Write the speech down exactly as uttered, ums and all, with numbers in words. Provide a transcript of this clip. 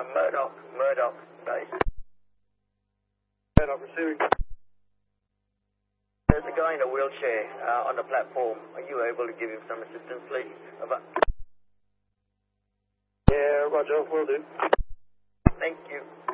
Murdoch, Murdoch, base. Murdoch receiving. There's a guy in a wheelchair uh, on the platform. Are you able to give him some assistance, please? Over. Yeah, roger, will do. Thank you.